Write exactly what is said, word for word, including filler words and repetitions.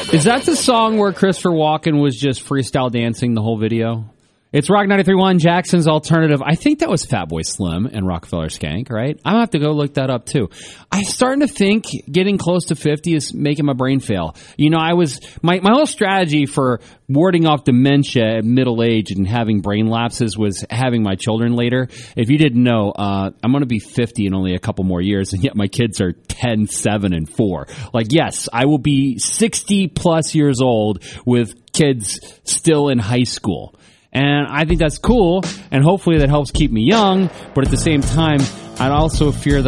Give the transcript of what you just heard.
Is that the song where Christopher Walken was just freestyle dancing the whole video? It's Rock ninety-three point one, Jackson's Alternative. I think that was Fatboy Slim and Rockefeller Skank, right? I'm going to have to go look that up, too. I'm starting to think getting close to fifty is making my brain fail. You know, I was, my, my whole strategy for warding off dementia at middle age and having brain lapses was having my children later. If you didn't know, uh, I'm going to be fifty in only a couple more years, and yet my kids are ten, seven, and four. Like, yes, I will be sixty plus years old with kids still in high school. And I think that's cool, and hopefully that helps keep me young, but at the same time, I'd also fear that